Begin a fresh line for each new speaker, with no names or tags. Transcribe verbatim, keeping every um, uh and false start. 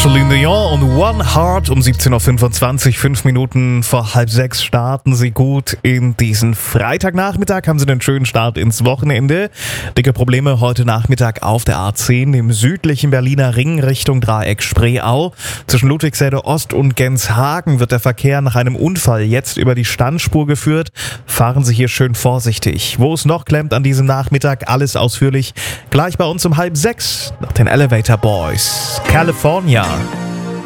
Celine Dion und One Heart um siebzehn Uhr fünfundzwanzig, fünf Minuten vor halb sechs starten Sie gut in diesen Freitagnachmittag. Haben Sie einen schönen Start ins Wochenende. Dicke Probleme heute Nachmittag auf der A zehn im südlichen Berliner Ring Richtung Dreieck Spreeau. Zwischen Ludwigssäde Ost und Genshagen wird der Verkehr nach einem Unfall jetzt über die Standspur geführt. Fahren Sie hier schön vorsichtig. Wo es noch klemmt an diesem Nachmittag, alles ausführlich gleich bei uns um halb sechs nach den Elevator Boys. California.